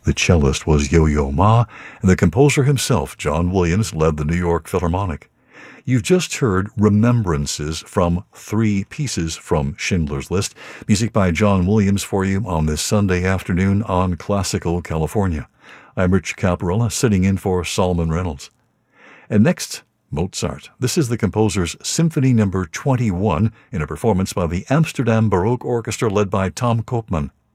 The cellist was Yo-Yo Ma, and the composer himself, John Williams, led the New York Philharmonic. You've just heard Remembrances from three pieces from Schindler's List, music by John Williams for you on this Sunday afternoon on Classical California. I'm Rich Caparella, sitting in for Solomon Reynolds. And next, Mozart. This is the composer's Symphony No. 21 in a performance by the Amsterdam Baroque Orchestra led by Tom Koopman.